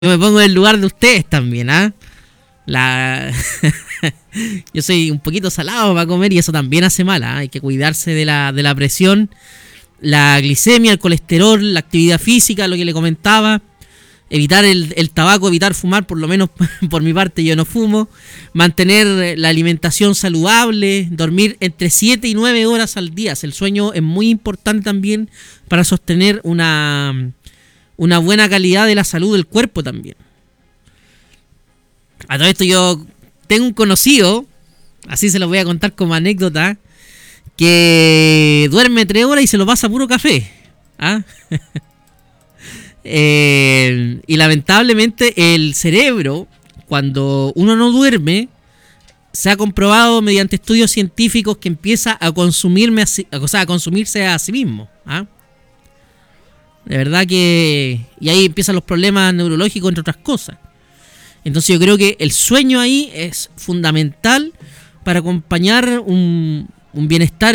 Yo me pongo en el lugar de ustedes también, ¿ah? La... Yo soy un poquito salado para comer y eso también hace mal, ¿ah? Hay que cuidarse de la presión, la glicemia, el colesterol, la actividad física, lo que le comentaba. Evitar el tabaco, evitar fumar, por lo menos por mi parte yo no fumo. Mantener la alimentación saludable, dormir entre 7 y 9 horas al día. El sueño es muy importante también para sostener una buena calidad de la salud del cuerpo también. A todo esto yo tengo un conocido, así se lo voy a contar como anécdota, que duerme 3 horas y se lo pasa puro café. ¿Ah? Y lamentablemente el cerebro, cuando uno no duerme, se ha comprobado mediante estudios científicos que empieza a consumirse a sí mismo. ¿Ah? De verdad que... Y ahí empiezan los problemas neurológicos, entre otras cosas. Entonces yo creo que el sueño ahí es fundamental para acompañar un bienestar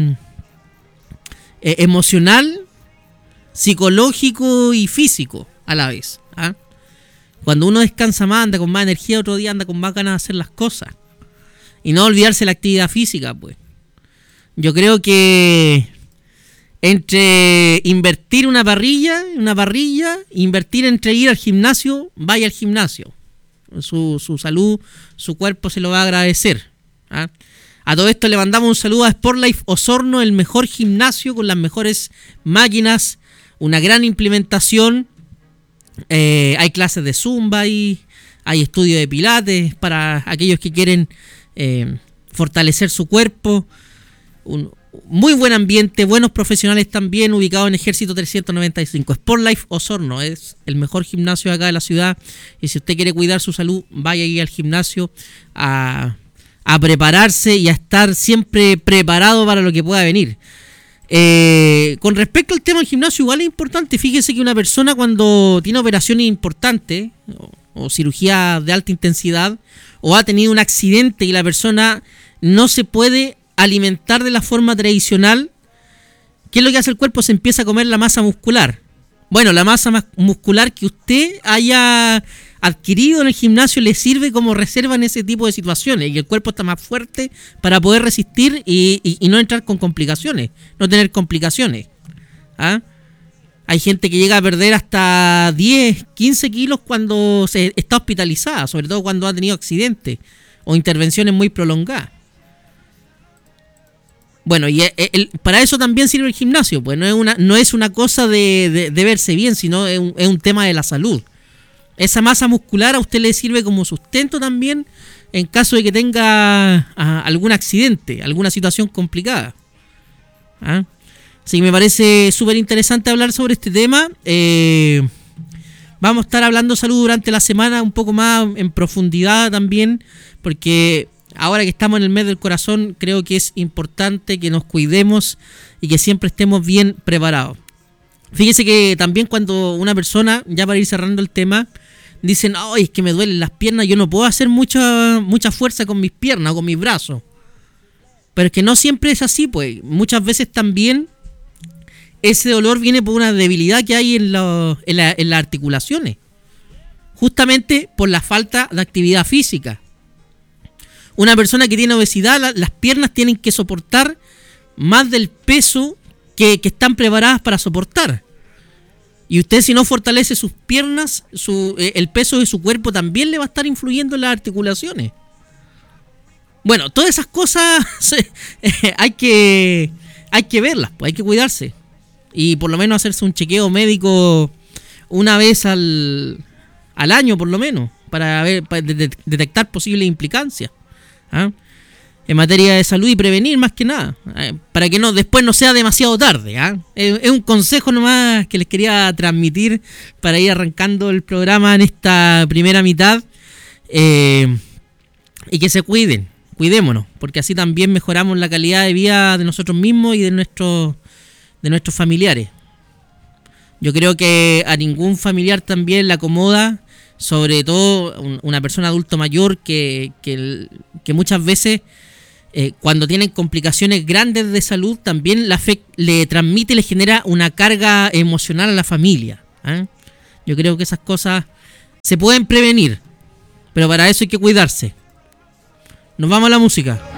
emocional, psicológico y físico a la vez. ¿Ah? Cuando uno descansa más, anda con más energía, otro día anda con más ganas de hacer las cosas. Y no olvidarse la actividad física, pues. Yo creo que entre invertir una parrilla, invertir entre ir al gimnasio, vaya al gimnasio. Su salud, su cuerpo se lo va a agradecer. ¿Ah? A todo esto le mandamos un saludo a Sportlife Osorno, el mejor gimnasio con las mejores máquinas, una gran implementación. Hay clases de zumba, hay estudio de pilates para aquellos que quieren fortalecer su cuerpo. Un muy buen ambiente, buenos profesionales también, ubicado en Ejército 395. Sportlife Osorno es el mejor gimnasio de acá de la ciudad. Y si usted quiere cuidar su salud, vaya ahí al gimnasio a prepararse y a estar siempre preparado para lo que pueda venir. Con respecto al tema del gimnasio, igual es importante. Fíjese que una persona cuando tiene operaciones importantes o cirugía de alta intensidad o ha tenido un accidente y la persona no se puede alimentar de la forma tradicional, ¿qué es lo que hace el cuerpo? Se empieza a comer la masa muscular. Bueno, la masa muscular que usted haya adquirido en el gimnasio le sirve como reserva en ese tipo de situaciones y el cuerpo está más fuerte para poder resistir y no entrar con complicaciones, no tener complicaciones. ¿Ah? Hay gente que llega a perder hasta 10, 15 kilos cuando se está hospitalizada, sobre todo cuando ha tenido accidentes o intervenciones muy prolongadas. Bueno, y para eso también sirve el gimnasio, pues no es una cosa de verse bien, sino es un tema de la salud. Esa masa muscular a usted le sirve como sustento también en caso de que tenga algún accidente, alguna situación complicada. ¿Ah? Así que me parece súper interesante hablar sobre este tema. Vamos a estar hablando de salud durante la semana un poco más en profundidad también, porque ahora que estamos en el mes del corazón, creo que es importante que nos cuidemos y que siempre estemos bien preparados. Fíjese que también cuando una persona, ya para ir cerrando el tema, dicen, es que me duelen las piernas, yo no puedo hacer mucha fuerza con mis piernas o con mis brazos. Pero es que no siempre es así, pues. Muchas veces también ese dolor viene por una debilidad que hay en las articulaciones. Justamente por la falta de actividad física. Una persona que tiene obesidad, las piernas tienen que soportar más del peso que están preparadas para soportar. Y usted, si no fortalece sus piernas, el peso de su cuerpo también le va a estar influyendo en las articulaciones. Bueno, todas esas cosas hay que verlas, pues hay que cuidarse. Y por lo menos hacerse un chequeo médico una vez al año, por lo menos, para detectar posibles implicancias. ¿Ah? En materia de salud y prevenir más que nada, para que después no sea demasiado tarde. ¿Ah? Es un consejo nomás que les quería transmitir para ir arrancando el programa en esta primera mitad, y que se cuidémonos, porque así también mejoramos la calidad de vida de nosotros mismos y de nuestros familiares. Yo creo que a ningún familiar también le acomoda, sobre todo una persona adulto mayor que muchas veces cuando tienen complicaciones grandes de salud también le transmite, le genera una carga emocional a la familia. ¿Eh? Yo creo que esas cosas se pueden prevenir, pero para eso hay que cuidarse. Nos vamos a la música.